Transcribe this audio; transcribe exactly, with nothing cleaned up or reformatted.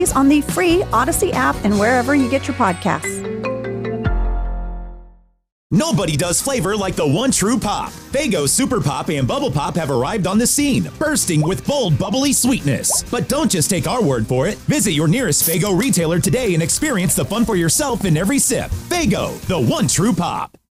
on the free Odyssey app and wherever you get your podcasts. Nobody does flavor like the one true pop. Faygo Super Pop and Bubble Pop have arrived on the scene, bursting with bold, bubbly sweetness. But don't just take our word for it. Visit your nearest Faygo retailer today and experience the fun for yourself in every sip. Faygo, the one true pop.